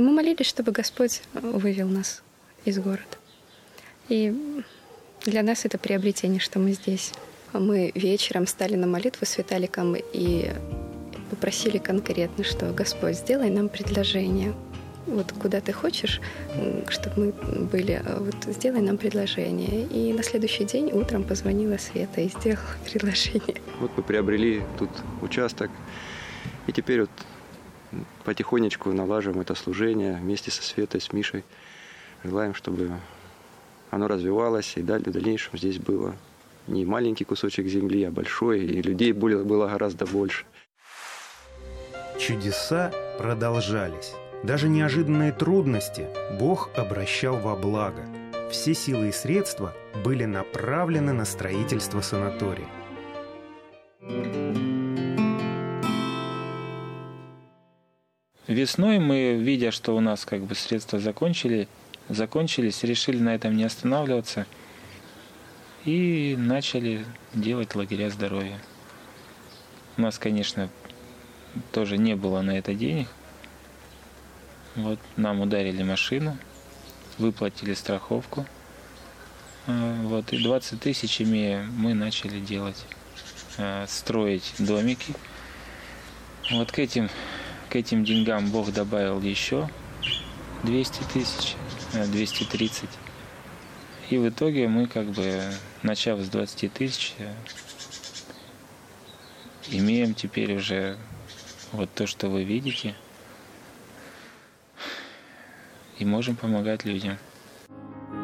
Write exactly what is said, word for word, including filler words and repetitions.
И мы молились, чтобы Господь вывел нас из города. И для нас это приобретение, что мы здесь. Мы вечером стали на молитву с Виталиком и попросили конкретно, что Господь, сделай нам предложение. Вот куда ты хочешь, чтобы мы были, вот сделай нам предложение. И на следующий день утром позвонила Света и сделала предложение. Вот мы приобрели тут участок, и теперь вот потихонечку налаживаем это служение вместе со Светой, с Мишей. Желаем, чтобы оно развивалось, и в дальнейшем здесь было не маленький кусочек земли, а большой, и людей было, было гораздо больше. Чудеса продолжались. Даже неожиданные трудности Бог обращал во благо. Все силы и средства были направлены на строительство санатория. Весной мы, видя, что у нас как бы средства закончили, закончились, решили на этом не останавливаться и начали делать лагеря здоровья. У нас, конечно, тоже не было на это денег. Вот нам ударили машину, выплатили страховку. Вот, и двадцать тысяч имея, мы начали делать, строить домики. Вот к этим, к этим деньгам Бог добавил еще двести тысяч, двести тридцать. И в итоге мы, как бы, начав с двадцати тысяч, имеем теперь уже вот то, что вы видите, и можем помогать людям.